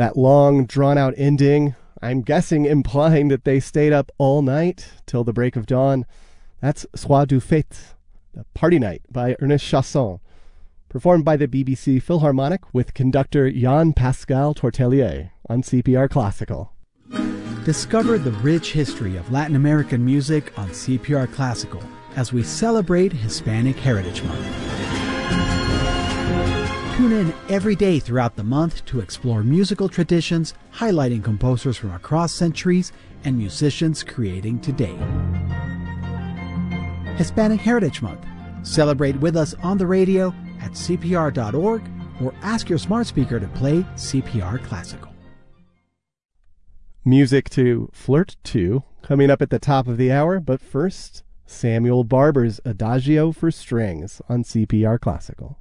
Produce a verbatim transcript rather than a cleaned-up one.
That long, drawn-out ending, I'm guessing implying that they stayed up all night till the break of dawn. That's Soir du Fête, the Party Night by Ernest Chausson, performed by the B B C Philharmonic with conductor Jean-Pascal Tortelier on C P R Classical. Discover the rich history of Latin American music on C P R Classical as we celebrate Hispanic Heritage Month. Tune in every day throughout the month to explore musical traditions, highlighting composers from across centuries and musicians creating today. Hispanic Heritage Month. Celebrate with us on the radio at C P R dot org or ask your smart speaker to play C P R Classical. Music to flirt to coming up at the top of the hour, but first, Samuel Barber's Adagio for Strings on C P R Classical.